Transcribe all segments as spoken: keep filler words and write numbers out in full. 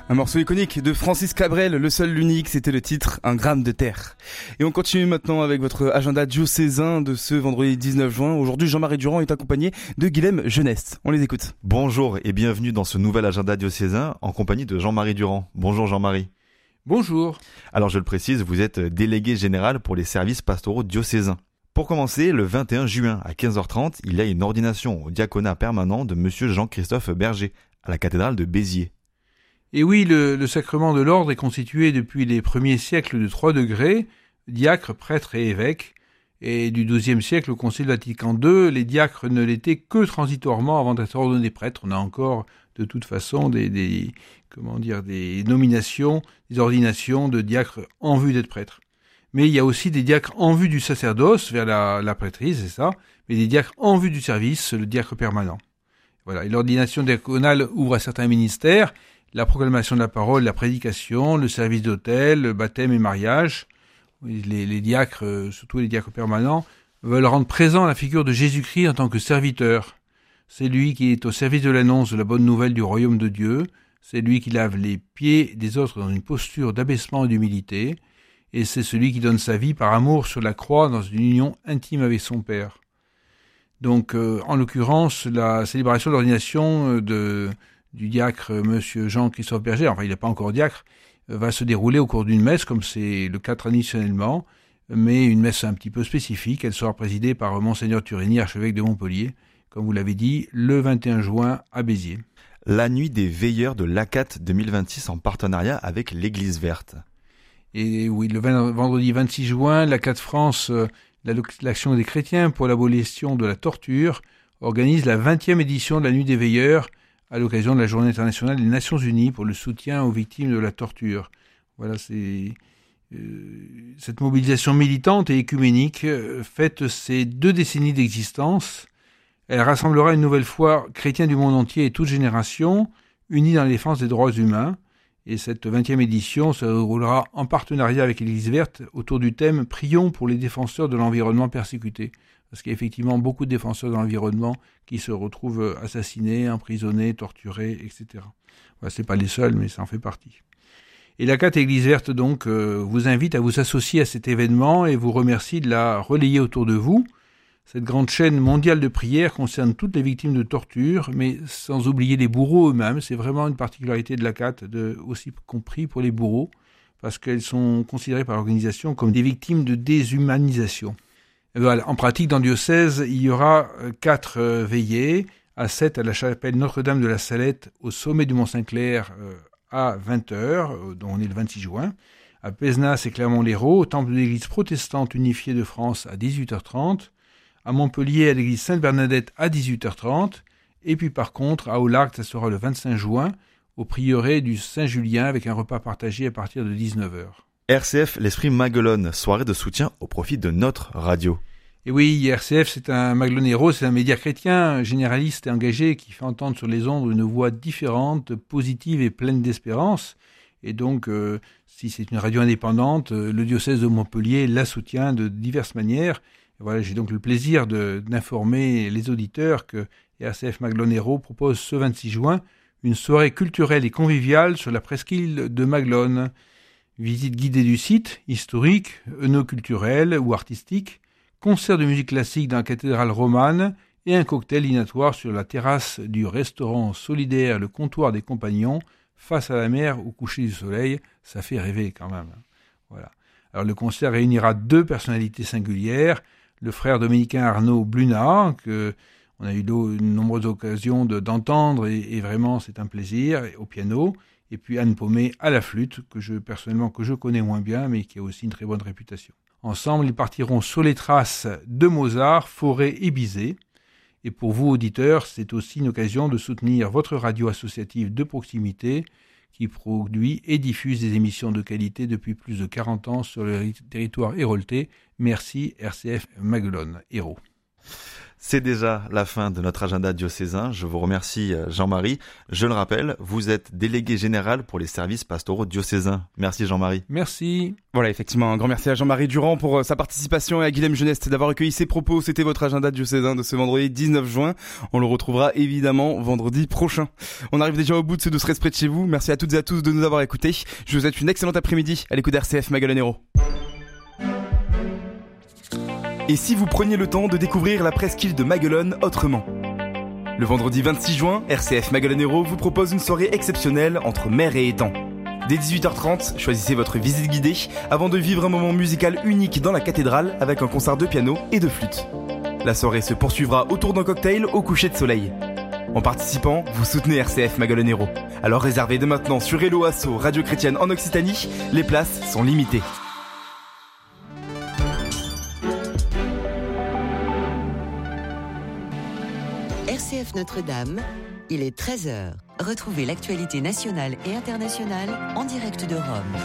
Un morceau iconique de Francis Cabrel, le seul, l'unique, c'était le titre Un gramme de terre. Et on continue maintenant avec votre agenda diocésain de ce vendredi dix-neuf juin. Aujourd'hui, Jean-Marie Durand est accompagné de Guilhem Jeunesse. On les écoute. Bonjour et bienvenue dans ce nouvel agenda diocésain en compagnie de Jean-Marie Durand. Bonjour Jean-Marie. Bonjour. Alors je le précise, vous êtes délégué général pour les services pastoraux diocésains. Pour commencer, le vingt et un juin à quinze heures trente, il y a une ordination au diaconat permanent de monsieur Jean-Christophe Berger à la cathédrale de Béziers. Et oui, le, le sacrement de l'ordre est constitué depuis les premiers siècles de trois degrés, diacres, prêtres et évêques. Et du douzième siècle au Concile Vatican deux, les diacres ne l'étaient que transitoirement avant d'être ordonnés prêtres. On a encore, de toute façon, des, des, comment dire, des nominations, des ordinations de diacres en vue d'être prêtres. Mais il y a aussi des diacres en vue du sacerdoce, vers la, la prêtrise, c'est ça, mais des diacres en vue du service, le diacre permanent. Voilà. Et l'ordination diaconale ouvre à certains ministères, la proclamation de la parole, la prédication, le service d'autel, le baptême et mariage. Les, les diacres, surtout les diacres permanents, veulent rendre présent la figure de Jésus-Christ en tant que serviteur. C'est lui qui est au service de l'annonce de la bonne nouvelle du royaume de Dieu. C'est lui qui lave les pieds des autres dans une posture d'abaissement et d'humilité. Et c'est celui qui donne sa vie par amour sur la croix dans une union intime avec son Père. Donc, euh, en l'occurrence, la célébration de l'ordination de, du diacre monsieur Jean-Christophe Berger, enfin il n'est pas encore diacre, va se dérouler au cours d'une messe, comme c'est le cas traditionnellement, mais une messe un petit peu spécifique. Elle sera présidée par Monseigneur Turini, archevêque de Montpellier, comme vous l'avez dit, le vingt et un juin à Béziers. La nuit des veilleurs de l'A C A T deux mille vingt-six en partenariat avec l'Église verte. Et oui, le vendredi vingt-six juin, l'A C A T France, l'Action des chrétiens pour l'abolition de la torture, organise la vingtième édition de la nuit des veilleurs, à l'occasion de la Journée internationale des Nations Unies pour le soutien aux victimes de la torture. Voilà, c'est euh, cette mobilisation militante et écuménique euh, fête ces deux décennies d'existence. Elle rassemblera une nouvelle fois chrétiens du monde entier et toutes générations, unis dans la défense des droits humains. Et cette vingtième édition se déroulera en partenariat avec l'Église verte autour du thème « Prions pour les défenseurs de l'environnement persécutés ». Parce qu'il y a effectivement beaucoup de défenseurs de l'environnement qui se retrouvent assassinés, emprisonnés, torturés, et cetera. Voilà, ce n'est pas les seuls, mais ça en fait partie. Et la C A T Église verte, donc, euh, vous invite à vous associer à cet événement et vous remercie de la relayer autour de vous. Cette grande chaîne mondiale de prière concerne toutes les victimes de torture, mais sans oublier les bourreaux eux-mêmes. C'est vraiment une particularité de la C A T, de, aussi compris pour les bourreaux, parce qu'elles sont considérées par l'organisation comme des victimes de déshumanisation. Voilà. En pratique, dans le diocèse, il y aura quatre euh, veillées, à sept à la chapelle Notre-Dame de la Salette, au sommet du Mont-Saint-Clair, euh, à vingt heures, euh, dont on est le vingt-six juin, à Pézenas et Clermont-Lérault, au temple de l'église protestante unifiée de France, à dix-huit heures trente, à Montpellier, à l'église Sainte-Bernadette, à dix-huit heures trente, et puis par contre, à Aularc, ça sera le vingt-cinq juin, au prieuré du Saint-Julien, avec un repas partagé à partir de dix-neuf heures. R C F, l'Esprit Maguelone, soirée de soutien au profit de notre radio. Et oui, R C F, c'est un Maglonero, c'est un média chrétien, généraliste et engagé qui fait entendre sur les ondes une voix différente, positive et pleine d'espérance. Et donc, euh, si c'est une radio indépendante, euh, le diocèse de Montpellier la soutient de diverses manières. Et voilà, j'ai donc le plaisir de, d'informer les auditeurs que R C F Maglonero propose ce vingt-six juin une soirée culturelle et conviviale sur la presqu'île de Maglone. Visite guidée du site, historique, œnoculturel ou artistique, concert de musique classique dans la cathédrale romane et un cocktail dînatoire sur la terrasse du restaurant solidaire Le Comptoir des Compagnons, face à la mer au coucher du soleil. Ça fait rêver quand même. Voilà. Alors le concert réunira deux personnalités singulières, le frère dominicain Arnaud Bluna, que on a eu de nombreuses occasions de, d'entendre et, et vraiment c'est un plaisir, au piano, et puis Anne Paumet à la flûte, que je personnellement que je connais moins bien, mais qui a aussi une très bonne réputation. Ensemble, ils partiront sur les traces de Mozart, Fauré et Bizet. Et pour vous, auditeurs, c'est aussi une occasion de soutenir votre radio associative de proximité qui produit et diffuse des émissions de qualité depuis plus de quarante ans sur le territoire héroltais. Merci R C F Maguelone, héros. C'est déjà la fin de notre agenda diocésain. Je vous remercie Jean-Marie. Je le rappelle, vous êtes délégué général pour les services pastoraux diocésains. Merci Jean-Marie. Merci. Voilà, effectivement, un grand merci à Jean-Marie Durand pour sa participation et à Guilhem Geneste d'avoir recueilli ses propos. C'était votre agenda diocésain de ce vendredi dix-neuf juin. On le retrouvera évidemment vendredi prochain. On arrive déjà au bout de ce douze treize près de chez vous. Merci à toutes et à tous de nous avoir écoutés. Je vous souhaite une excellente après-midi à l'écoute d'R C F Magalonero. Et si vous preniez le temps de découvrir la presqu'île de Maguelone autrement ? Le vendredi vingt-six juin, R C F Magalonero vous propose une soirée exceptionnelle entre mer et étang. Dès dix-huit heures trente, choisissez votre visite guidée avant de vivre un moment musical unique dans la cathédrale avec un concert de piano et de flûte. La soirée se poursuivra autour d'un cocktail au coucher de soleil. En participant, vous soutenez R C F Magalonero. Alors réservez dès maintenant sur Hello Asso, Radio Chrétienne en Occitanie, les places sont limitées. R C F Notre-Dame, il est treize heures. Retrouvez l'actualité nationale et internationale en direct de Rome.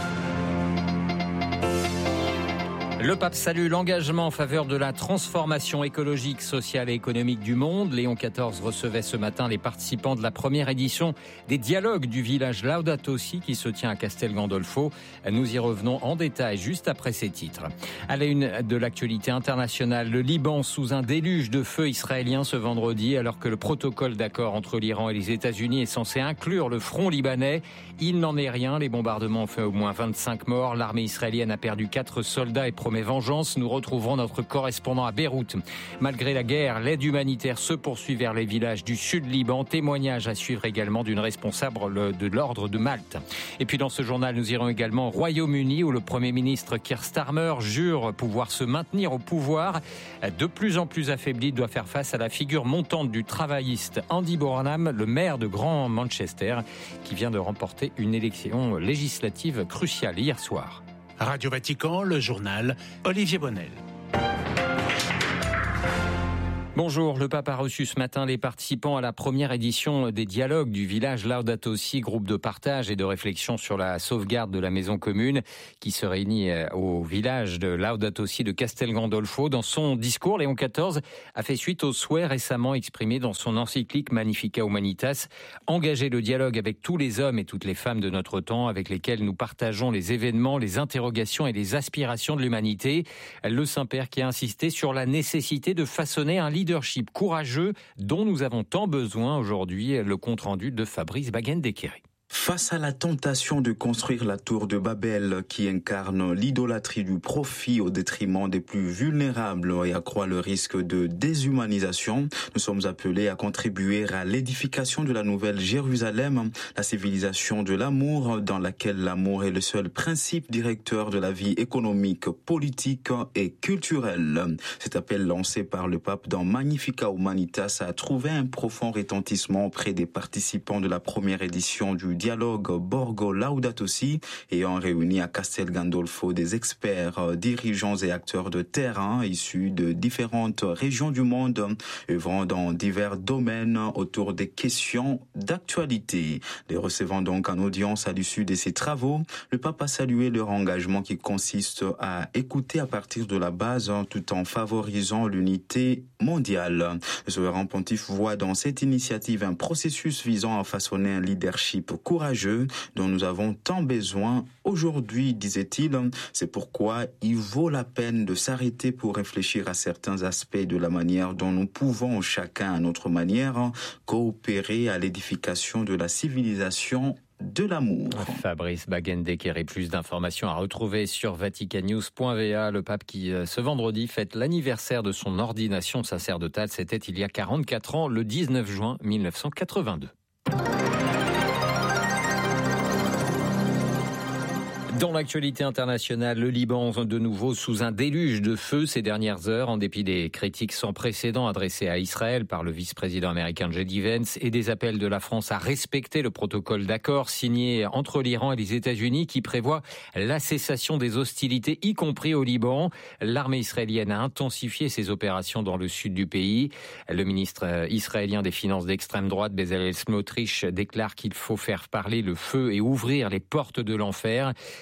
Le pape salue l'engagement en faveur de la transformation écologique, sociale et économique du monde. Léon quatorze recevait ce matin les participants de la première édition des dialogues du village Laudato Si qui se tient à Castel Gandolfo. Nous y revenons en détail juste après ces titres. À la une de l'actualité internationale, le Liban sous un déluge de feu israélien ce vendredi alors que le protocole d'accord entre l'Iran et les États-Unis est censé inclure le front libanais. Il n'en est rien. Les bombardements ont fait au moins vingt-cinq morts. L'armée israélienne a perdu quatre soldats et promet vengeance. Nous retrouverons notre correspondant à Beyrouth. Malgré la guerre, l'aide humanitaire se poursuit vers les villages du sud Liban. Témoignage à suivre également d'une responsable de l'ordre de Malte. Et puis dans ce journal, nous irons également au Royaume-Uni où le Premier ministre Keir Starmer jure pouvoir se maintenir au pouvoir. De plus en plus affaibli, doit faire face à la figure montante du travailliste Andy Burnham, le maire de Grand Manchester, qui vient de remporter une élection législative cruciale hier soir. Radio Vatican, le journal, Olivier Bonnel. Bonjour, le pape a reçu ce matin les participants à la première édition des dialogues du village Laudato Si, groupe de partage et de réflexion sur la sauvegarde de la maison commune qui se réunit au village de Laudato Si de Castel Gandolfo. Dans son discours, Léon quatorze a fait suite aux souhaits récemment exprimés dans son encyclique Magnificat Humanitas, engager le dialogue avec tous les hommes et toutes les femmes de notre temps avec lesquels nous partageons les événements, les interrogations et les aspirations de l'humanité. Le Saint-Père qui a insisté sur la nécessité de façonner un leadership courageux dont nous avons tant besoin aujourd'hui. Le compte-rendu de Fabrice Baguen-Desquerry. Face à la tentation de construire la tour de Babel qui incarne l'idolâtrie du profit au détriment des plus vulnérables et accroît le risque de déshumanisation, nous sommes appelés à contribuer à l'édification de la nouvelle Jérusalem, la civilisation de l'amour dans laquelle l'amour est le seul principe directeur de la vie économique, politique et culturelle. Cet appel lancé par le pape dans Magnificat Humanitas a trouvé un profond retentissement auprès des participants de la première édition du dialogue Borgo Laudato Si ayant réuni à Castel Gandolfo des experts, dirigeants et acteurs de terrain issus de différentes régions du monde, œuvrant dans divers domaines autour des questions d'actualité. Les recevant donc en audience à l'issue de ces travaux, le pape a salué leur engagement qui consiste à écouter à partir de la base tout en favorisant l'unité mondiale. Le souverain pontife voit dans cette initiative un processus visant à façonner un leadership courageux dont nous avons tant besoin aujourd'hui, disait-il. C'est pourquoi il vaut la peine de s'arrêter pour réfléchir à certains aspects de la manière dont nous pouvons, chacun à notre manière, coopérer à l'édification de la civilisation de l'amour. Fabrice Baguen-Desquerry, plus d'informations à retrouver sur vaticannews point v a. Le pape qui, ce vendredi, fête l'anniversaire de son ordination sacerdotale. C'était il y a quarante-quatre ans, le dix-neuf juin mille neuf cent quatre-vingt-deux. Dans l'actualité internationale, le Liban de nouveau sous un déluge de feu ces dernières heures, en dépit des critiques sans précédent adressées à Israël par le vice-président américain J D Vance et des appels de la France à respecter le protocole d'accord signé entre l'Iran et les États-Unis qui prévoit la cessation des hostilités, y compris au Liban. L'armée israélienne a intensifié ses opérations dans le sud du pays. Le ministre israélien des Finances d'extrême droite, Bezalel Smotrich, déclare qu'il faut faire parler le feu et ouvrir les portes de l'enfer.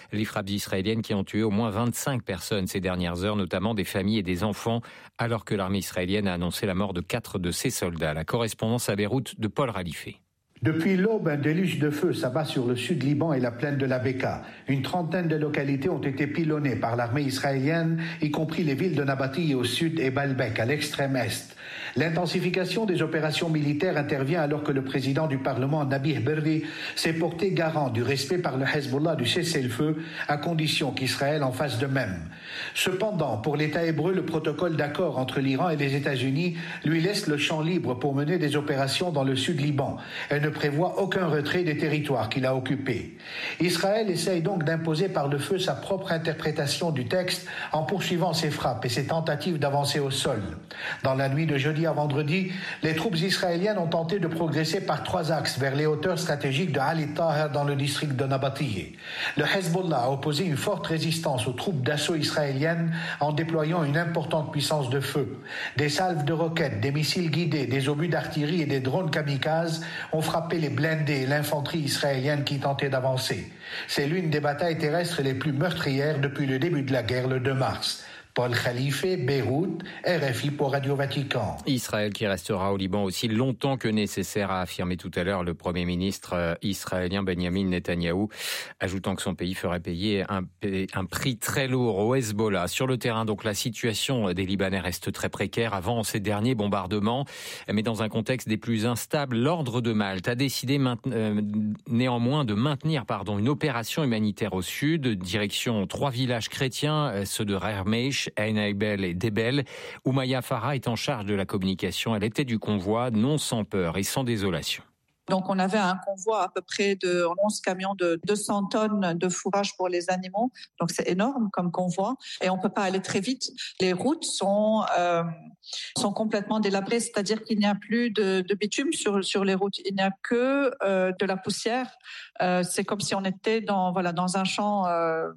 Les frappes israéliennes qui ont tué au moins vingt-cinq personnes ces dernières heures, notamment des familles et des enfants, alors que l'armée israélienne a annoncé la mort de quatre de ses soldats. La correspondance à Beyrouth de Paul Ralifé. Depuis l'aube, un déluge de feu s'abat sur le sud Liban et la plaine de la Beka. Une trentaine de localités ont été pilonnées par l'armée israélienne, y compris les villes de Nabati au sud et Baalbek à l'extrême est. L'intensification des opérations militaires intervient alors que le président du Parlement, Nabih Berri, s'est porté garant du respect par le Hezbollah du cessez-le-feu, à condition qu'Israël en fasse de même. Cependant, pour l'État hébreu, le protocole d'accord entre l'Iran et les États-Unis lui laisse le champ libre pour mener des opérations dans le sud Liban. Elle ne prévoit aucun retrait des territoires qu'il a occupés. Israël essaye donc d'imposer par le feu sa propre interprétation du texte en poursuivant ses frappes et ses tentatives d'avancer au sol. Dans la nuit de jeudi à vendredi, les troupes israéliennes ont tenté de progresser par trois axes vers les hauteurs stratégiques de Ali Taher dans le district de Nabatieh. Le Hezbollah a opposé une forte résistance aux troupes d'assaut israéliennes en déployant une importante puissance de feu. Des salves de roquettes, des missiles guidés, des obus d'artillerie et des drones kamikazes ont frappé les blindés et l'infanterie israélienne qui tentait d'avancer. C'est l'une des batailles terrestres les plus meurtrières depuis le début de la guerre le deux mars. Paul Khalife, Beyrouth, R F I pour Radio Vatican. Israël qui restera au Liban aussi longtemps que nécessaire, a affirmé tout à l'heure le Premier ministre israélien Benjamin Netanyahou, ajoutant que son pays ferait payer un, un prix très lourd au Hezbollah. Sur le terrain, donc, la situation des Libanais reste très précaire avant ces derniers bombardements, mais dans un contexte des plus instables, l'Ordre de Malte a décidé mainte, euh, néanmoins de maintenir pardon, une opération humanitaire au sud, direction trois villages chrétiens, ceux de Rermeish, Ein Eibel et Debel. Oumaya Farah est en charge de la communication. Elle était du convoi, non sans peur et sans désolation. Donc, on avait un convoi à peu près de onze camions de deux cents tonnes de fourrage pour les animaux. Donc, c'est énorme comme convoi. Et on peut pas aller très vite. Les routes sont, euh, sont complètement délabrées. C'est-à-dire qu'il n'y a plus de, de bitume sur, sur les routes. Il n'y a que, euh, de la poussière. Euh, c'est comme si on était dans, voilà, dans un champ, euh,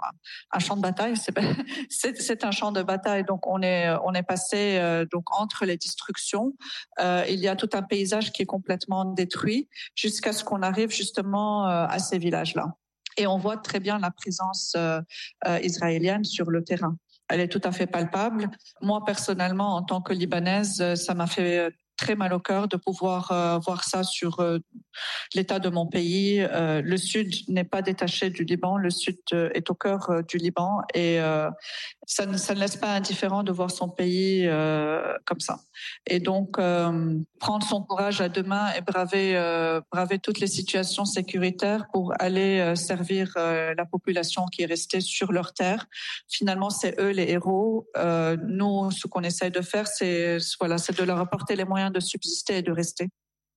un champ de bataille. C'est, c'est, c'est un champ de bataille. Donc, on est, on est passé, euh, donc, entre les destructions. Euh, il y a tout un paysage qui est complètement détruit, jusqu'à ce qu'on arrive justement à ces villages-là. Et on voit très bien la présence euh, euh, israélienne sur le terrain. Elle est tout à fait palpable. Moi, personnellement, en tant que Libanaise, ça m'a fait très mal au cœur de pouvoir euh, voir ça sur euh, l'état de mon pays. Euh, le Sud n'est pas détaché du Liban. Le Sud euh, est au cœur euh, du Liban et euh, ça, ne, ça ne laisse pas indifférent de voir son pays euh, comme ça. Et donc, euh, prendre son courage à deux mains et braver, euh, braver toutes les situations sécuritaires pour aller euh, servir euh, la population qui est restée sur leur terre. Finalement, c'est eux les héros. Euh, nous, ce qu'on essaye de faire, c'est, voilà, c'est de leur apporter les moyens de subsister et de rester.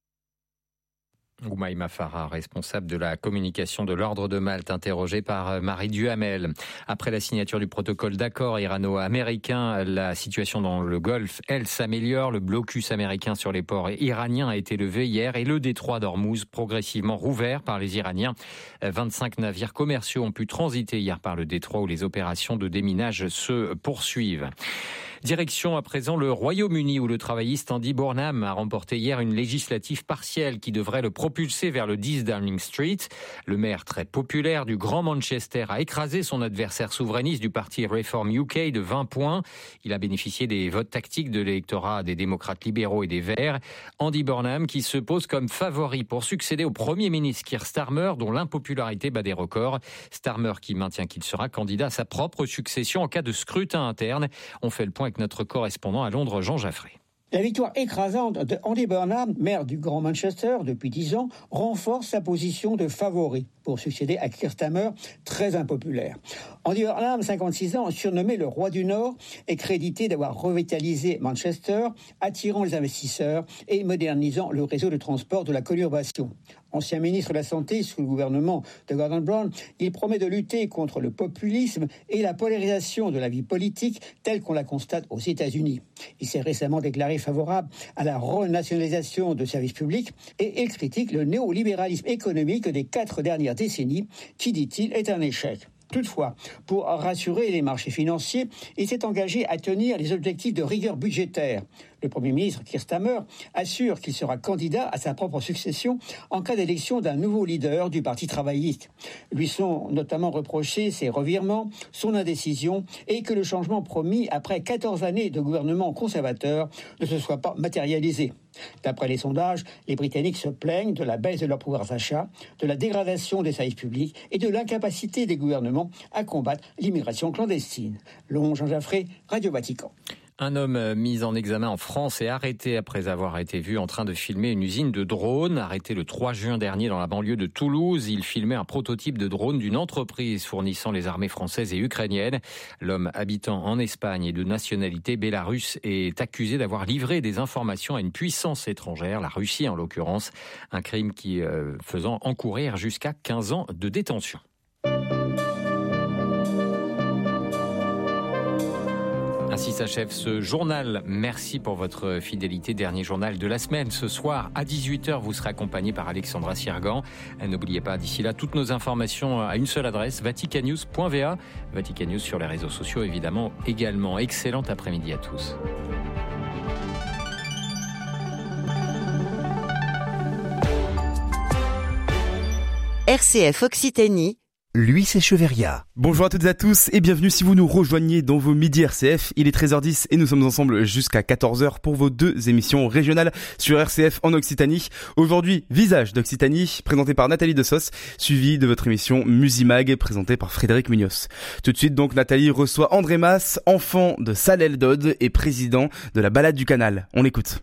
Oumaya Farah, responsable de la communication de l'Ordre de Malte, interrogée par Marie Duhamel. Après la signature du protocole d'accord irano-américain, la situation dans le Golfe, elle, s'améliore. Le blocus américain sur les ports iraniens a été levé hier et le détroit d'Ormuz progressivement rouvert par les Iraniens. vingt-cinq navires commerciaux ont pu transiter hier par le détroit où les opérations de déminage se poursuivent. Direction à présent le Royaume-Uni où le travailliste Andy Burnham a remporté hier une législative partielle qui devrait le propulser vers le dix Downing Street. Le maire très populaire du Grand Manchester a écrasé son adversaire souverainiste du parti Reform U K de vingt points. Il a bénéficié des votes tactiques de l'électorat des démocrates libéraux et des Verts. Andy Burnham qui se pose comme favori pour succéder au Premier ministre Keir Starmer dont l'impopularité bat des records. Starmer qui maintient qu'il sera candidat à sa propre succession en cas de scrutin interne. On fait le point avec notre correspondant à Londres, Jean Jaffré. La victoire écrasante de Andy Burnham, maire du Grand Manchester depuis dix ans, renforce sa position de favori pour succéder à Keir Starmer, très impopulaire. Andy Burnham, cinquante-six ans, surnommé le roi du Nord, est crédité d'avoir revitalisé Manchester, attirant les investisseurs et modernisant le réseau de transport de la conurbation. Ancien ministre de la Santé sous le gouvernement de Gordon Brown, il promet de lutter contre le populisme et la polarisation de la vie politique telle qu'on la constate aux États-Unis. Il s'est récemment déclaré favorable à la renationalisation de services publics et il critique le néolibéralisme économique des quatre dernières décennies qui, dit-il, est un échec. Toutefois, pour rassurer les marchés financiers, il s'est engagé à tenir les objectifs de rigueur budgétaire. Le Premier ministre, Keir Starmer, assure qu'il sera candidat à sa propre succession en cas d'élection d'un nouveau leader du Parti travailliste. Lui sont notamment reprochés ses revirements, son indécision et que le changement promis après quatorze années de gouvernement conservateur ne se soit pas matérialisé. D'après les sondages, les Britanniques se plaignent de la baisse de leur pouvoir d'achat, de la dégradation des services publics et de l'incapacité des gouvernements à combattre l'immigration clandestine. Long Jean Jaffré, Radio Vatican. Un homme mis en examen en France est arrêté après avoir été vu en train de filmer une usine de drones. Arrêté le trois juin dernier dans la banlieue de Toulouse, il filmait un prototype de drone d'une entreprise fournissant les armées françaises et ukrainiennes. L'homme habitant en Espagne et de nationalité bélarusse est accusé d'avoir livré des informations à une puissance étrangère, la Russie en l'occurrence, un crime qui euh, faisant encourir jusqu'à quinze ans de détention. Ainsi s'achève ce journal. Merci pour votre fidélité. Dernier journal de la semaine. Ce soir, à dix-huit heures, vous serez accompagné par Alexandra Sirgan. N'oubliez pas, d'ici là, toutes nos informations à une seule adresse, vaticannews point v a. Vatican News sur les réseaux sociaux, évidemment, également. Excellent après-midi à tous. R C F Occitanie, Lui, c'est Cheveria. Bonjour à toutes et à tous et bienvenue si vous nous rejoignez dans vos midis R C F. Il est treize heures dix et nous sommes ensemble jusqu'à quatorze heures pour vos deux émissions régionales sur R C F en Occitanie. Aujourd'hui, Visage d'Occitanie, présenté par Nathalie Dessos, suivi de votre émission Musimag, présentée par Frédéric Munoz. Tout de suite donc, Nathalie reçoit André Mas, enfant de Salel Dodd et président de la Balade du Canal. On l'écoute.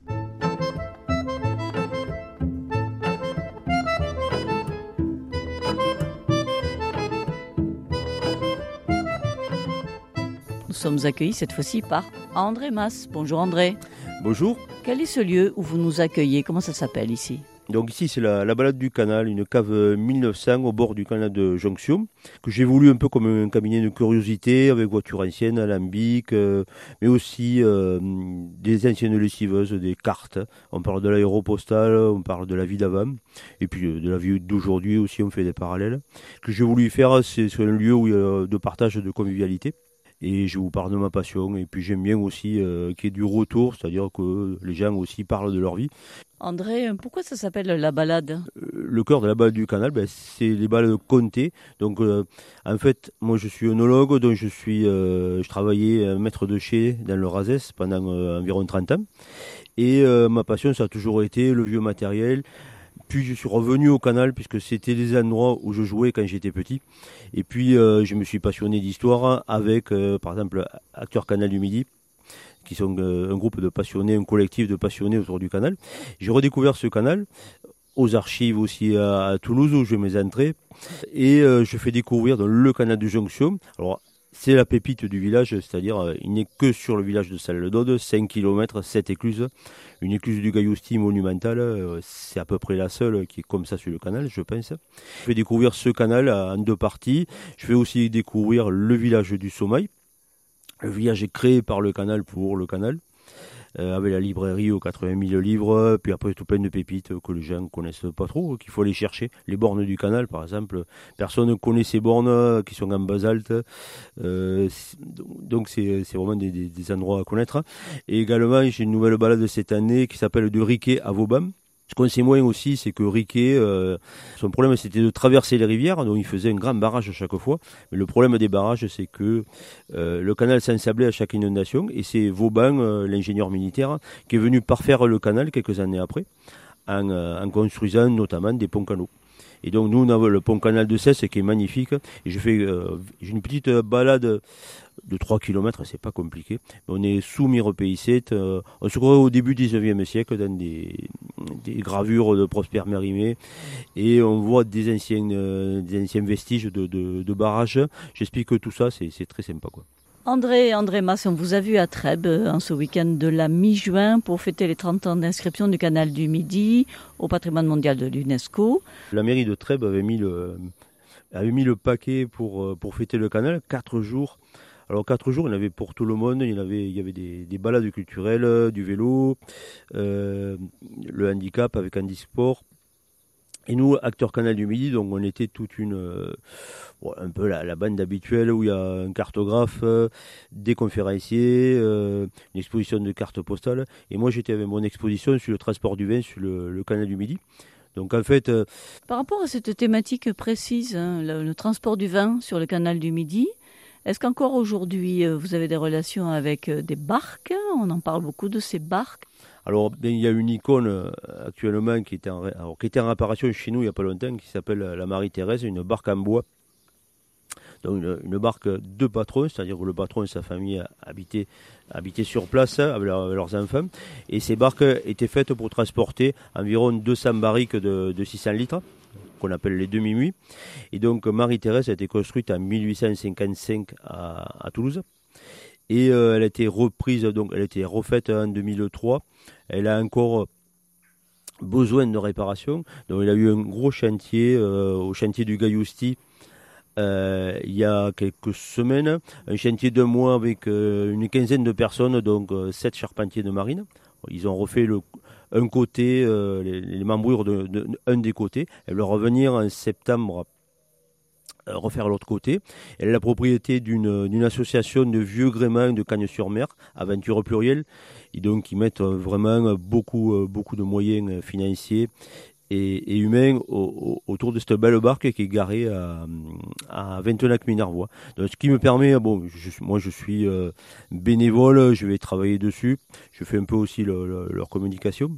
Nous sommes accueillis cette fois-ci par André Mas. Bonjour André. Bonjour. Quel est ce lieu où vous nous accueillez ? Comment ça s'appelle ici ? Donc ici c'est la, la balade du canal, une cave mille neuf cents au bord du canal de Jonction, que j'ai voulu un peu comme un cabinet de curiosité avec voitures anciennes, alambics, euh, mais aussi euh, des anciennes lessiveuses, des cartes. On parle de l'aéropostale, on parle de la vie d'avant, et puis euh, de la vie d'aujourd'hui aussi, on fait des parallèles. Ce que j'ai voulu faire, c'est sur un lieu où il y a de partage, de convivialité. Et je vous parle de ma passion, et puis j'aime bien aussi euh, qu'il y ait du retour, c'est-à-dire que les gens aussi parlent de leur vie. André, pourquoi ça s'appelle la balade ? euh, Le cœur de la balade du canal, ben, c'est les balades comptées. Donc euh, en fait, moi je suis œnologue, donc je suis, euh, je travaillais maître de chai dans le Razès pendant euh, environ trente ans. Et euh, ma passion, ça a toujours été le vieux matériel. Puis je suis revenu au canal puisque c'était les endroits où je jouais quand j'étais petit. Et puis euh, je me suis passionné d'histoire avec, euh, par exemple, Acteurs Canal du Midi, qui sont euh, un groupe de passionnés, un collectif de passionnés autour du canal. J'ai redécouvert ce canal aux archives aussi à, à Toulouse où je fais mes entrées. Et euh, je fais découvrir dans le canal de Jonction. Alors, c'est la pépite du village, c'est-à-dire euh, il n'est que sur le village de Salles-le-Dodd, cinq kilomètres, sept écluses. Une écluse du Gaillousti monumentale, euh, c'est à peu près la seule qui est comme ça sur le canal, je pense. Je fais découvrir ce canal en deux parties. Je fais aussi découvrir le village du Sommeil. Le village est créé par le canal pour le canal. Euh, avec la librairie aux quatre-vingt mille livres, puis après tout plein de pépites que les gens ne connaissent pas trop, qu'il faut aller chercher. Les bornes du canal, par exemple, personne ne connaît ces bornes qui sont en basalte, euh, donc c'est, c'est vraiment des, des, des endroits à connaître. Et également, j'ai une nouvelle balade cette année qui s'appelle de Riquet à Vauban. Ce qu'on sait moins aussi, c'est que Riquet, euh, son problème c'était de traverser les rivières, donc il faisait un grand barrage à chaque fois. Mais le problème des barrages, c'est que euh, le canal s'ensablait à chaque inondation, et c'est Vauban, euh, l'ingénieur militaire, qui est venu parfaire le canal quelques années après, en, euh, en construisant notamment des ponts-canaux. Et donc nous, on a le pont-canal de Cesse qui est magnifique, et je fais euh, j'ai une petite balade de trois kilomètres, c'est pas compliqué. On est sous Mirepeïset, euh, on se croit au début du dix-neuvième siècle dans des, des gravures de Prosper Mérimée, et on voit des anciens, euh, des anciens vestiges de, de, de barrages. J'explique que tout ça, c'est, c'est très sympa, quoi. André, André Mas, on vous a vu à Trèbes en ce week-end de la mi-juin pour fêter les trente ans d'inscription du canal du Midi au patrimoine mondial de l'UNESCO. La mairie de Trèbes avait mis le, avait mis le paquet pour, pour fêter le canal, quatre jours. Alors quatre jours, il y en avait pour tout le monde, il y avait, il y avait des, des balades culturelles, du vélo, euh, le handicap avec handisport. Et nous, acteurs Canal du Midi, donc on était toute une, euh, bon, un peu la, la bande habituelle où il y a un cartographe, euh, des conférenciers, euh, une exposition de cartes postales. Et moi, j'étais avec mon exposition sur le transport du vin sur le, le Canal du Midi. Donc en fait, euh, par rapport à cette thématique précise, hein, le, le transport du vin sur le Canal du Midi, est-ce qu'encore aujourd'hui, vous avez des relations avec des barques? On en parle beaucoup de ces barques. Alors, ben, il y a une icône euh, actuellement qui était, en, alors, qui était en réparation chez nous il n'y a pas longtemps, qui s'appelle la Marie-Thérèse, une barque en bois. Donc, une, une barque de patrons, c'est-à-dire que le patron et sa famille habitaient, habitaient sur place avec, leur, avec leurs enfants. Et ces barques étaient faites pour transporter environ deux cents barriques de, de six cents litres, qu'on appelle les demi-muits. Et donc, Marie-Thérèse a été construite en mille huit cent cinquante-cinq à, à Toulouse. Et euh, elle a été reprise, donc elle a été refaite en deux mille trois. Elle a encore besoin de réparation. Donc il y a eu un gros chantier euh, au chantier du Gaillousti euh, il y a quelques semaines. Un chantier d'un mois avec euh, une quinzaine de personnes, donc euh, sept charpentiers de marine. Ils ont refait le, un côté, euh, les, les membrures de, de, de un des côtés. Elle va revenir en septembre refaire l'autre côté. Elle est la propriété d'une, d'une association de vieux gréments de Cagnes-sur-Mer, Aventure Pluriel, et donc ils mettent vraiment beaucoup, beaucoup de moyens financiers et, et humains au, au, autour de cette belle barque qui est garée à, à Ventenac-Minervois. Donc, ce qui me permet, bon, je, moi je suis euh, bénévole, je vais travailler dessus, je fais un peu aussi le, le, leur communication.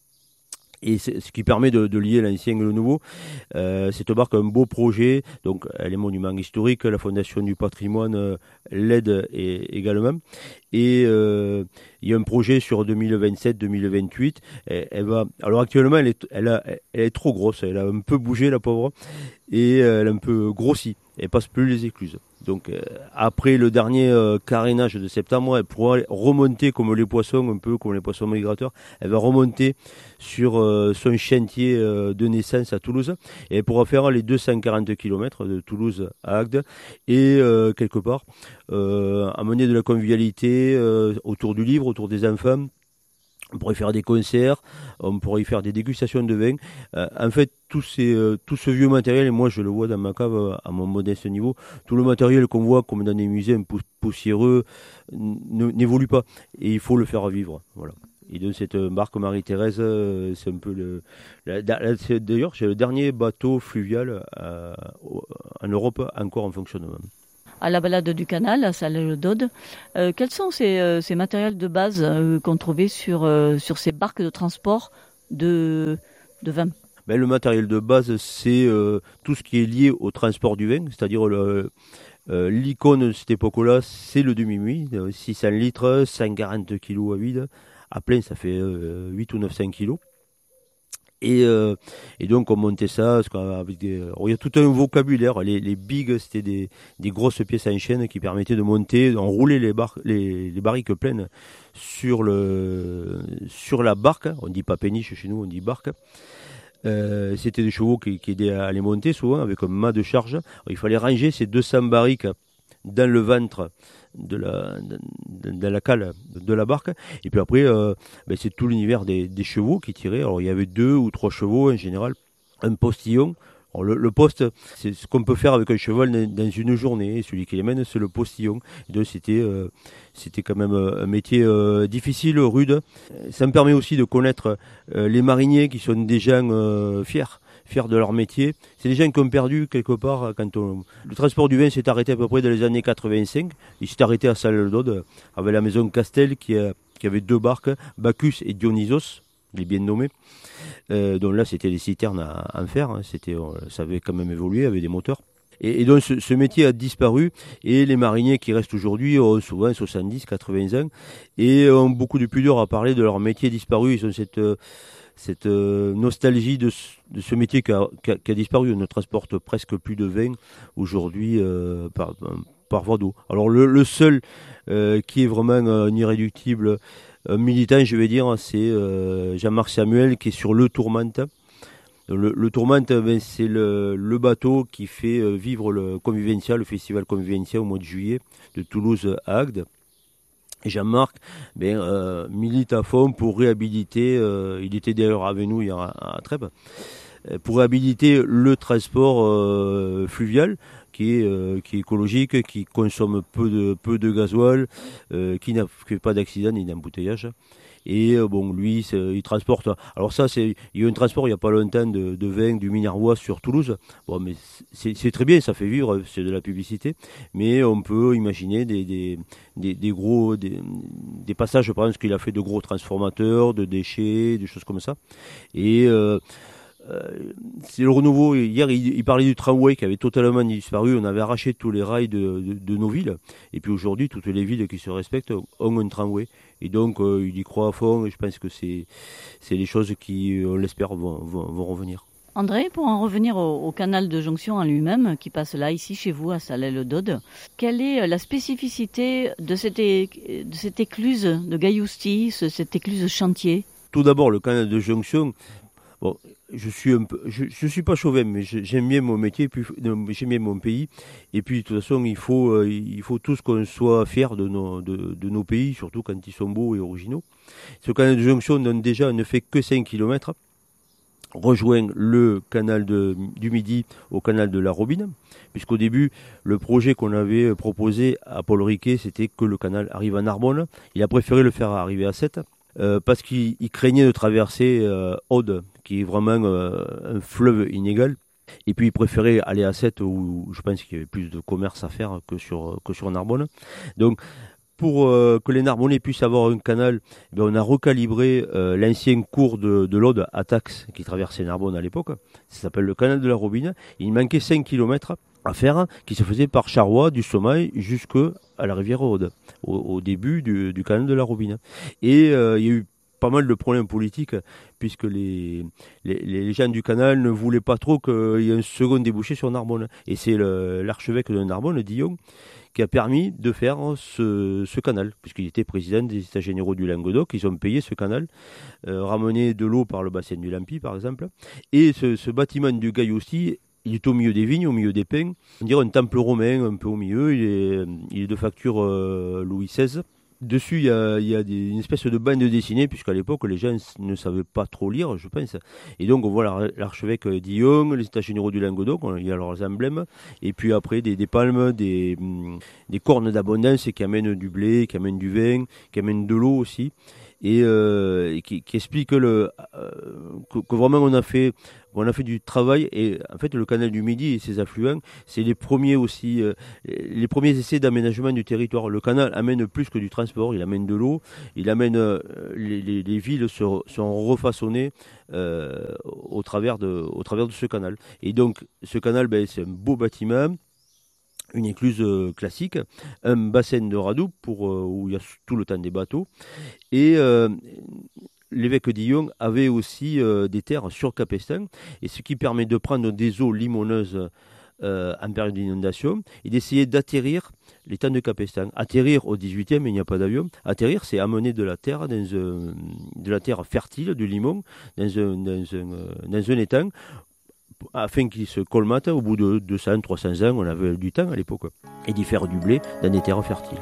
Et c'est ce qui permet de, de lier l'ancien et le nouveau. Euh, cette barque a un beau projet, donc elle est monument historique, la Fondation du patrimoine euh, l'aide et, également. Et euh, il y a un projet sur deux mille vingt-sept deux mille vingt-huit. Elle, elle va, alors actuellement, elle est, elle, a, elle est trop grosse, elle a un peu bougé la pauvre, et elle a un peu grossi. Elle passe plus les écluses. Donc euh, après le dernier euh, carénage de septembre, elle pourra remonter comme les poissons, un peu comme les poissons migrateurs. Elle va remonter sur euh, son chantier euh, de naissance à Toulouse et elle pourra faire les deux cent quarante kilomètres de Toulouse à Agde et euh, quelque part euh, amener de la convivialité euh, autour du livre, autour des enfants. On pourrait faire des concerts, on pourrait y faire des dégustations de vin. Euh, en fait, tout, ces, euh, tout ce vieux matériel, et moi je le vois dans ma cave euh, à mon modeste niveau, tout le matériel qu'on voit comme dans des musées un peu poussiéreux n- n'évolue pas. Et il faut le faire vivre. Voilà. Et donc cette barque Marie-Thérèse, euh, c'est un peu le... La, la, c'est, d'ailleurs, c'est le dernier bateau fluvial euh, en Europe encore en fonctionnement. À la balade du canal, à Salles-le-Dode. Euh, quels sont ces, euh, ces matériels de base euh, qu'on trouvait sur, euh, sur ces barques de transport de, de vin? Ben, le matériel de base, c'est euh, tout ce qui est lié au transport du vin, c'est-à-dire le, euh, l'icône de cette époque-là, c'est le demi-muit, six cents litres, cent quarante kilos à vide. À plein, ça fait euh, huit ou neuf cents kilos. Et, euh, et donc on montait ça avec des, il y a tout un vocabulaire. Les, les bigs, c'était des, des grosses pièces en chaîne qui permettaient de monter, d'enrouler les, bar, les, les barriques pleines sur, le, sur la barque. On dit pas péniche chez nous, on dit barque. Euh, c'était des chevaux qui, qui aidaient à les monter souvent avec un mât de charge. Alors, il fallait ranger ces deux cents barriques dans le ventre de la, de, de la cale de la barque, et puis après euh, ben c'est tout l'univers des, des chevaux qui tiraient. Alors il y avait deux ou trois chevaux en général, un postillon. Alors, le, le poste, c'est ce qu'on peut faire avec un cheval dans une journée, celui qui les mène c'est le postillon. Et donc c'était, euh, c'était quand même un métier euh, difficile, rude. Ça me permet aussi de connaître euh, les mariniers qui sont des gens euh, fiers fiers de leur métier. C'est des gens qui ont perdu quelque part quand on... Le transport du vin s'est arrêté à peu près dans les années quatre-vingt-cinq. Il s'est arrêté à Salles-le-Dode avec la maison Castel qui, a... qui avait deux barques, Bacchus et Dionysos, les bien nommés. Euh, donc là, c'était des citernes à en fer. Hein. C'était, ça avait quand même évolué avec des moteurs. Et, et donc ce, ce métier a disparu et les mariniers qui restent aujourd'hui ont souvent soixante-dix, quatre-vingts ans et ont beaucoup de pudeur à parler de leur métier disparu. Ils ont cette... cette euh, nostalgie de ce, de ce métier qui a, qui, a, qui a disparu. On ne transporte presque plus de vin aujourd'hui euh, par, par voie d'eau. Alors le, le seul euh, qui est vraiment euh, irréductible euh, militant, je vais dire, c'est euh, Jean-Marc Samuel qui est sur le Tourmente. Le, le Tourmente, ben, c'est le, le bateau qui fait euh, vivre le Convivencia, le festival Convivencia au mois de juillet de Toulouse à Agde. Et Jean-Marc ben, euh, milite à fond pour réhabiliter, euh, il était d'ailleurs avec nous hier à, à Trèbes, pour réhabiliter le transport euh, fluvial qui est, euh, qui est écologique, qui consomme peu de, peu de gasoil, euh, qui n'a fait pas d'accident ni d'embouteillage. Et euh, bon, lui, il transporte. Alors ça, c'est, il y a eu un transport il n'y a pas longtemps de, de vin du Minervois sur Toulouse. Bon, mais c'est, c'est très bien, ça fait vivre, c'est de la publicité. Mais on peut imaginer des, des, des, des gros, des, des passages, je pense qu'il a fait de gros transformateurs, de déchets, des choses comme ça. Et euh, Euh, c'est le renouveau. Hier, il, il parlait du tramway qui avait totalement disparu. On avait arraché tous les rails de, de, de nos villes. Et puis aujourd'hui, toutes les villes qui se respectent ont un tramway. Et donc, euh, il y croit à fond. Et je pense que c'est, c'est les choses qui, on l'espère, vont, vont, vont revenir. André, pour en revenir au, au canal de jonction en lui-même, qui passe là, ici, chez vous, à Salelles-le-Dode, quelle est la spécificité de cette, é, de cette écluse de Gaillousty, cette écluse chantier ? Tout d'abord, le canal de jonction, bon, je suis un peu, je, je suis pas chauvin, mais j'aime bien mon métier, puis j'aime bien mon pays. Et puis de toute façon, il faut, euh, il faut tous qu'on soit fiers de nos, de, de nos pays, surtout quand ils sont beaux et originaux. Ce canal de jonction donne déjà ne fait que cinq kilomètres, rejoint le canal de, du Midi au canal de la Robine, puisqu'au début, le projet qu'on avait proposé à Paul Riquet, c'était que le canal arrive à Narbonne. Il a préféré le faire arriver à Sète. Euh, parce qu'il il craignait de traverser euh, Aude, qui est vraiment euh, un fleuve inégal. Et puis il préférait aller à Sète, où je pense qu'il y avait plus de commerce à faire que sur, que sur Narbonne. Donc pour euh, que les Narbonnais puissent avoir un canal, eh bien, on a recalibré euh, l'ancien cours de, de l'Aude à Tax, qui traversait Narbonne à l'époque. Ça s'appelle le canal de la Robine. Il manquait cinq kilomètres à faire, qui se faisait par Charrois, du Sommeil, jusqu'à la rivière Aude, au, au début du, du canal de la Robine. Et euh, il y a eu pas mal de problèmes politiques, puisque les, les, les gens du canal ne voulaient pas trop qu'il y ait un second débouché sur Narbonne. Et c'est le, l'archevêque de Narbonne, Dillon, qui a permis de faire ce, ce canal, puisqu'il était président des États généraux du Languedoc. Ils ont payé ce canal, euh, ramené de l'eau par le bassin du Lampi, par exemple. Et ce, ce bâtiment du Gaillousty, il est au milieu des vignes, au milieu des pins. On dirait un temple romain, un peu au milieu. Il est, il est de facture euh, Louis seize. Dessus, il y a, il y a des, une espèce de bande dessinée, puisqu'à l'époque, les gens ne savaient pas trop lire, je pense. Et donc, on voit l'archevêque Dillon, les États généraux du Languedoc, il y a leurs emblèmes. Et puis après, des, des palmes, des, des cornes d'abondance qui amènent du blé, qui amènent du vin, qui amènent de l'eau aussi. Et, euh, et qui, qui explique le, euh, que, que vraiment on a fait on a fait du travail. Et en fait le canal du Midi et ses affluents, c'est les premiers aussi euh, les premiers essais d'aménagement du territoire. Le canal amène plus que du transport, il amène de l'eau, il amène euh, les, les, les villes sont, sont refaçonnées euh, au travers de au travers de ce canal. Et donc ce canal, ben, c'est un beau bâtiment, une écluse euh, classique, un bassin de radoub pour euh, où il y a tout le temps des bateaux. Et euh, l'évêque Dillon avait aussi euh, des terres sur Capestin, et ce qui permet de prendre des eaux limoneuses euh, en période d'inondation et d'essayer d'atterrir les temps de Capestin. Atterrir au dix-huitième, il n'y a pas d'avion. Atterrir, c'est amener de la terre, dans un, de la terre fertile, du limon, dans un, dans un, dans un étang, afin qu'il se colmate. Au bout de deux cents, trois cents ans, on avait du temps à l'époque, et d'y faire du blé dans des terres fertiles.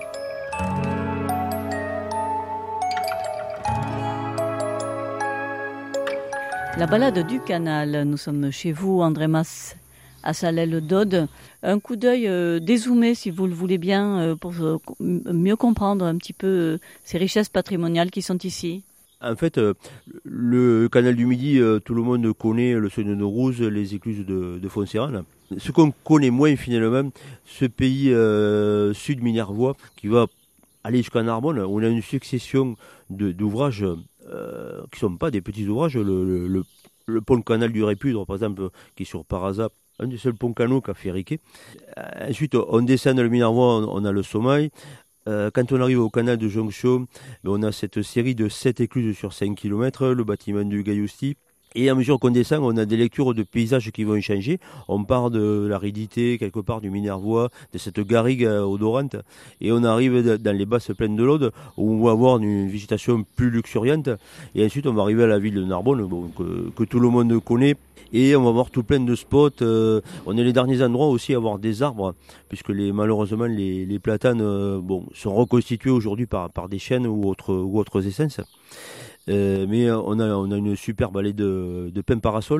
La balade du canal, nous sommes chez vous, André Mas, à Salelles-le-Dode. Un coup d'œil euh, dézoomé, si vous le voulez bien, euh, pour euh, mieux comprendre un petit peu euh, ces richesses patrimoniales qui sont ici. En fait, euh, le canal du Midi, euh, tout le monde connaît le seuil de Naurouze, les écluses de, de Foncéranes. Ce qu'on connaît moins finalement, ce pays euh, sud-minervois qui va aller jusqu'à Narbonne, on a une succession de, d'ouvrages euh, qui ne sont pas des petits ouvrages. Le, le, le pont-canal du Répudre, par exemple, qui est sur Parasa, un des seuls ponts-canaux qu'a fait Riquet. Ensuite, on descend le Minervois, on, on a le Sommeil. Euh, quand on arrive au canal de jonction, on a cette série de sept écluses sur cinq kilomètres, le bâtiment du Gaillousty. Et à mesure qu'on descend, on a des lectures de paysages qui vont changer. On part de l'aridité, quelque part du Minervois, de cette garrigue odorante, et on arrive dans les basses plaines de l'Aude, où on va avoir une végétation plus luxuriante. Et ensuite, on va arriver à la ville de Narbonne, bon, que, que tout le monde connaît. Et on va voir tout plein de spots. Euh, on est les derniers endroits aussi à avoir des arbres, puisque les, malheureusement les, les platanes euh, bon, sont reconstitués aujourd'hui par, par des chênes ou autres, ou autres essences. Euh, mais on a, on a une superbe allée de, de pins parasols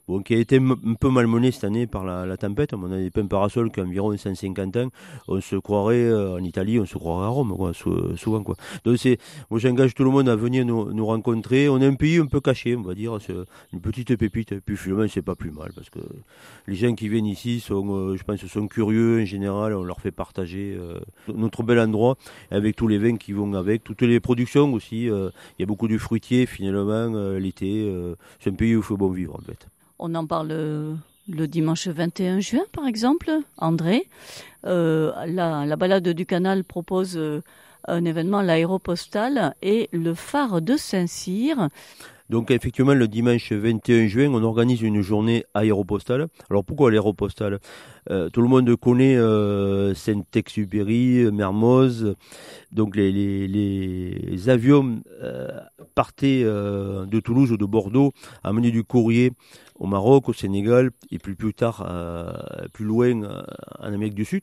bon, qui a été m- un peu malmené cette année par la, la tempête. On a des pins parasols qui ont environ cent cinquante ans. On se croirait euh, en Italie, on se croirait à Rome, quoi, sou- souvent. Quoi. Donc c'est, moi j'engage tout le monde à venir nous, nous rencontrer. On est un pays un peu caché, on va dire, c'est une petite pépite. Et puis finalement, c'est pas plus mal parce que les gens qui viennent ici sont, euh, je pense, sont curieux en général. On leur fait partager euh, notre bel endroit avec tous les vins qui vont avec, toutes les productions aussi. Euh, il y a beaucoup de fruitiers finalement euh, l'été. Euh, c'est un pays où il faut bon vivre en fait. On en parle euh, le dimanche vingt et un juin par exemple, André. Euh, la, la balade du canal propose euh, un événement, l'aéropostale et le phare de Saint-Cyr. Donc effectivement, le dimanche vingt et un juin, on organise une journée aéropostale. Alors pourquoi l'aéropostale ? euh, Tout le monde connaît euh, Saint-Exupéry, Mermoz. Donc les, les, les avions euh, partaient euh, de Toulouse ou de Bordeaux, amenaient du courrier au Maroc, au Sénégal, et puis plus tard, euh, plus loin, euh, en Amérique du Sud.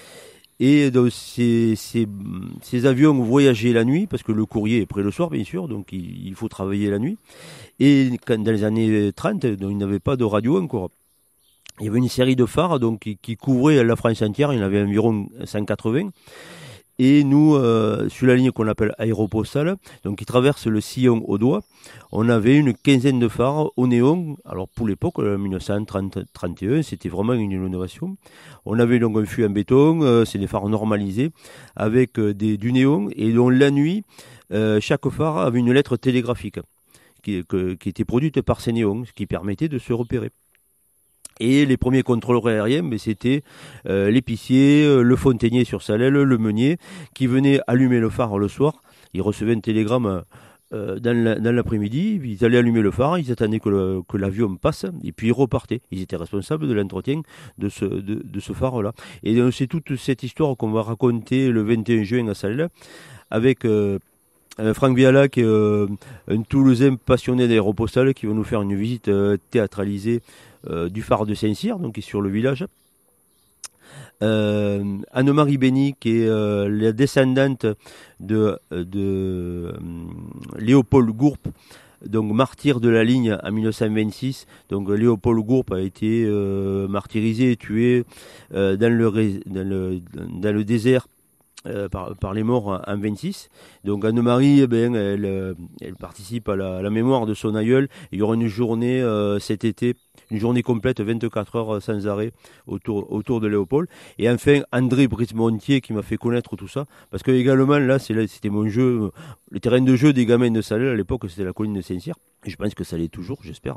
Et donc ces, ces, ces avions voyageaient la nuit, parce que le courrier est prêt le soir, bien sûr, donc il, il faut travailler la nuit. Et quand, dans les années trente, donc, il n'y avait pas de radio encore. Il y avait une série de phares donc, qui, qui couvraient la France entière, il y en avait environ cent quatre-vingts. Et nous, euh, sur la ligne qu'on appelle aéropostale, donc qui traverse le sillon au doigt, on avait une quinzaine de phares au néon. Alors pour l'époque, en dix-neuf cent trente trente et un, c'était vraiment une innovation. On avait donc un fût en béton, euh, c'est des phares normalisés, avec euh, des, du néon. Et donc la nuit, euh, chaque phare avait une lettre télégraphique qui, que, qui était produite par ces néons, ce qui permettait de se repérer. Et les premiers contrôleurs aériens, mais c'était euh, l'épicier, euh, le fontainier sur Salelles, le meunier, qui venait allumer le phare le soir. Ils recevaient un télégramme euh, dans, la, dans l'après-midi, ils allaient allumer le phare, ils attendaient que, le, que l'avion passe, et puis ils repartaient. Ils étaient responsables de l'entretien de ce, de, de ce phare-là. Et donc c'est toute cette histoire qu'on va raconter le vingt et un juin à Salelles, avec... Euh, Euh, Franck Viala, qui est euh, un Toulousain passionné d'aéropostale, qui va nous faire une visite euh, théâtralisée euh, du phare de Saint-Cyr, donc qui est sur le village. Euh, Anne-Marie Bény, qui est euh, la descendante de, de euh, Léopold Gourp, donc martyr de la ligne en dix-neuf cent vingt-six. Donc Léopold Gourp a été euh, martyrisé et tué euh, dans, le, dans, le, dans le désert. Euh, par, par les morts en, en vingt-six. Donc Anne-Marie, eh ben, elle, elle participe à la, à la mémoire de son aïeul. Il y aura une journée euh, cet été, une journée complète, vingt-quatre heures sans arrêt autour, autour de Léopold. Et enfin, André Brismontier qui m'a fait connaître tout ça. Parce que également, là, c'est là c'était mon jeu, le terrain de jeu des gamins de Salelles à l'époque, c'était la colline de Saint-Cyr. Et je pense que ça l'est toujours, j'espère.